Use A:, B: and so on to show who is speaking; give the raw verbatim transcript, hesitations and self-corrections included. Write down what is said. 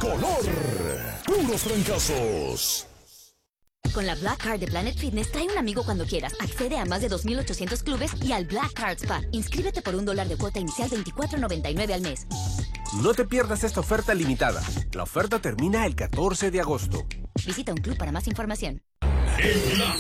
A: color. Puros trancazos.
B: Con la Black Card de Planet Fitness, trae un amigo cuando quieras. Accede a más de dos mil ochocientos clubes y al Black Card Spa. Inscríbete por un dólar de cuota inicial, veinticuatro noventa y nueve al mes.
C: No te pierdas esta oferta limitada. La oferta termina el catorce de agosto.
B: Visita un club para más información.
A: En la